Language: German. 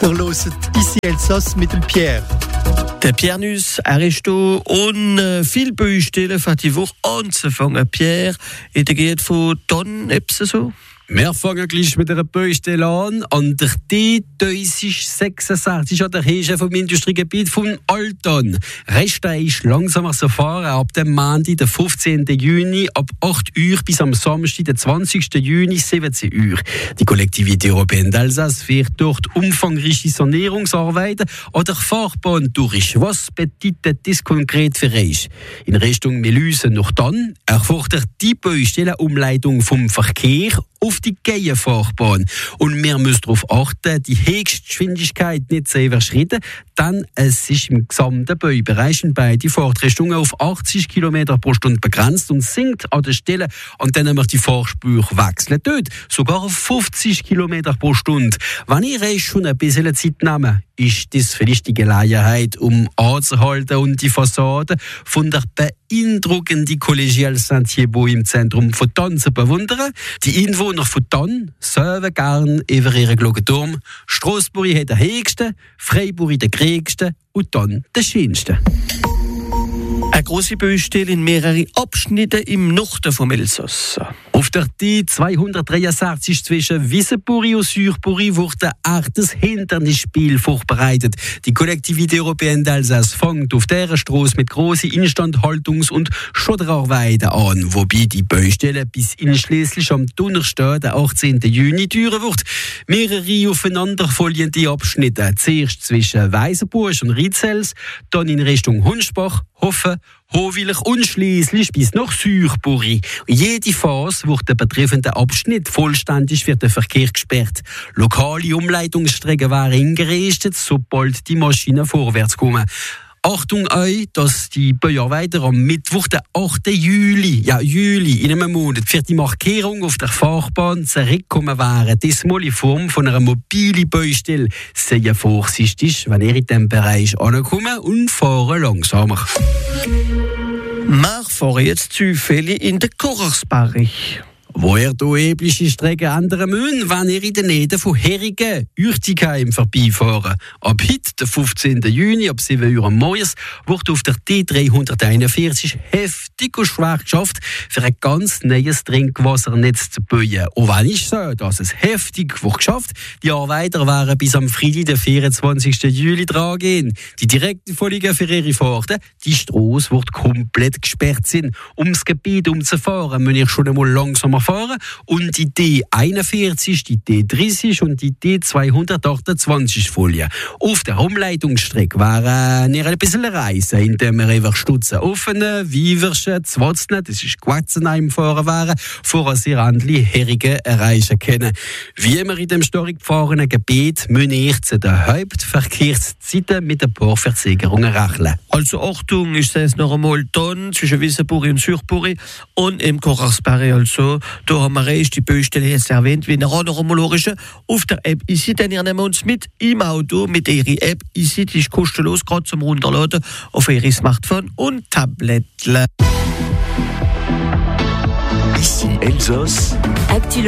Ihr hört ici Elsass mit dem Pierre. Der Pierre Nuss, Aristo und viel Baustellen für die Woche anzufangen. Pierre, es geht von Tonnen, so? Wir fangen gleich mit einer Baustelle an. An der D1066 an der Hege vom Industriegebiet von Alton. Reste ist langsamer zu fahren ab dem Montag, den 15. Juni, ab 8 Uhr bis am Samstag, den 20. Juni, 17 Uhr. Die Kollektivität Européenne d'Alsace führt dort umfangreiche Sanierungsarbeiten an der Fahrbahn durch. Was bedeutet das konkret für euch? In Richtung Melüse nach dann erfordert die Baustelle Umleitung vom Verkehr auf die Gehfahrbahn. Und wir müssen darauf achten, die Höchstgeschwindigkeit nicht zu überschreiten, denn es ist im gesamten Baubereich in beiden Fahrtrichtungen auf 80 km pro Stunde begrenzt und sinkt an der Stelle, an denen wir die Fahrspur wechseln. Dort sogar auf 50 km pro Stunde. Wenn ihr euch schon ein bisschen Zeit nehmt, ist das vielleicht die Gelegenheit, um anzuhalten und die Fassade von der beeindruckenden Collégiale Saint-Thibault im Zentrum von Thann zu bewundern. Die Einwohner von Thann söven gern über ihren Glockenturm. Strasbourg hat den höchsten, Freiburg den größten und Thann den schönsten. Eine grosse Baustelle in mehreren Abschnitten im Norden vom Elsass. Auf der D263 zwischen Wissembourg und Surbourg wurde ein hartes Hindernisspiel vorbereitet. Die Kollektivität Européenne d'Alsace fängt auf dieser Strasse mit grossen Instandhaltungs- und Schotterarbeiten an, wobei die Baustelle bis einschließlich am Donnerstag, den 18. Juni, dauern wird. Mehrere aufeinanderfolgende Abschnitte, zuerst zwischen Weißenburg und Rietzels, dann in Richtung Hunschbach, Hoffen, Howilch und schliesslich bis nach Surbourg. Jede Phase wird der betreffende Abschnitt vollständig für den Verkehr gesperrt. Lokale Umleitungsstrecken werden eingerichtet, sobald die Maschinen vorwärts kommen. Achtung euch, dass die Bauarbeiter am Mittwoch, den 8. Juli, in einem Monat, für die Markierung auf der Fahrbahn zurückkommen wären. Diesmal in Form von einer mobilen Baustelle. Seid vorsichtig, wenn ihr in diesem Bereich ankommt und fahren langsamer. Wir fahren jetzt zufällig in den Kochersberg. Wo ihr hier übliche Strecken ändern müsst, wenn ihr in der Nähe von Herigen, Uertigheim vorbeifahren. Ab heute, den 15. Juni, ab 7 Uhr am Morgens, wird auf der D341 heftig und schwer geschafft, für ein ganz neues Trinkwassernetz zu bauen. Und wenn ich sage, dass es heftig wird geschafft, die Arbeiter werden bis am Freitag, den 24. Juli, dran gehen. Die direkten Folgen für ihre Fahrten, die Strasse wird komplett gesperrt sein. Um das Gebiet umzufahren, müsst ihr schon einmal langsamer fahren und die D41, die D30 und die D228 Folien. Auf der Umleitungsstrecke wären wir ein bisschen reisen, indem wir einfach Stutzen offenen, Wieverschen, Zwatznen, das ist Quatzenheim fahren wären, vor sie Randli Herigen erreichen können. Wie wir in dem stark befahrenen Gebiet müssen wir zu den Hauptverkehrszeiten mit ein paar Verzögerungen rechnen. Also Achtung, ich sehe es noch einmal dann zwischen Wissembourg und Surbourg und im Kochersberg also. Da haben wir die Baustelle jetzt erwähnt, wie eine noch einmal auf der App ici, denn ihr nehmt uns mit im Auto mit ihrer App ici, die ist kostenlos, gerade zum Runterladen auf ihre Smartphone und Tablet. Ici Elsass.